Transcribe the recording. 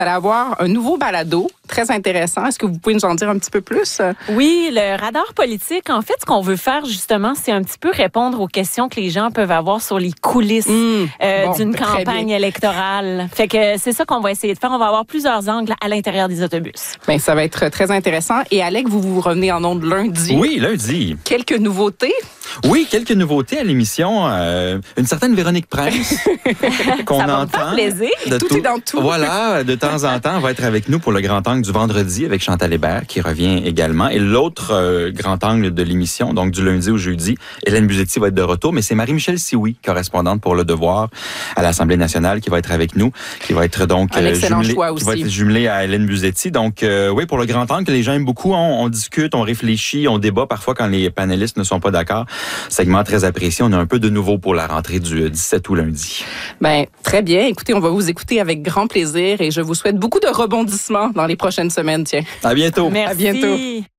allez avoir un nouveau balado très intéressant. Est-ce que vous pouvez nous en dire un petit peu plus? Oui, le radar politique, en fait, ce qu'on veut faire justement, c'est un petit peu répondre aux questions que les gens peuvent avoir sur les coulisses d'une campagne électorale. Fait que c'est ça qu'on va essayer de faire. On va avoir plusieurs angles à l'intérieur des autobus. Bien, ça va être très intéressant. Et Alec, vous revenez en ondes lundi. Oui, lundi. Quelques nouveautés? Oui, quelques nouveautés à l'émission. Une certaine Véronique Prince qu'on ça va entend. me faire plaisir. Tout est dans tout. Voilà, de temps en temps, va être avec nous pour le grand angle du vendredi avec Chantal Hébert qui revient également. Et l'autre grand angle de l'émission, donc du lundi au jeudi, Hélène Buzetti va être de retour, mais c'est Marie-Michel Sioui, correspondante pour Le Devoir à l'Assemblée nationale, qui va être avec nous, qui va être donc jumelée à Hélène Buzetti. Donc oui, pour le grand angle que les gens aiment beaucoup, on discute, on réfléchit, on débat parfois quand les panélistes ne sont pas d'accord. Segment très apprécié. On a un peu de nouveau pour la rentrée du 17 août lundi. Ben, très bien. Écoutez, on va vous écouter avec grand plaisir et je vous souhaite beaucoup de rebondissements dans les prochaines semaines. Tiens. À bientôt. Merci. À bientôt.